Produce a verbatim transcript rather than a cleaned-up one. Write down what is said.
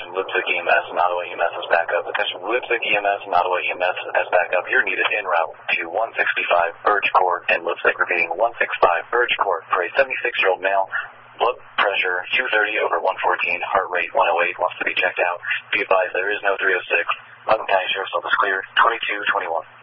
Attention Leipzig E M S and Ottawa E M S as backup. Attention Leipzig E M S and Ottawa E M S as backup. You're needed en route to one sixty-five Birch Court and Leipzig. Repeating, one sixty-five Birch Court for a seventy-six-year-old male. Blood pressure two thirty over one fourteen. Heart rate one oh eight. Wants to be checked out. Be advised there is no three oh six. Logan County Sheriff's Office cleared. twenty-two twenty-one.